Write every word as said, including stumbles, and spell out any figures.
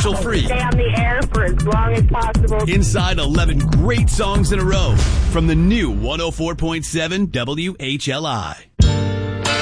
commercial-free. Stay on the air for as long as possible. Inside eleven great songs in a row from the new one oh four point seven W H L I.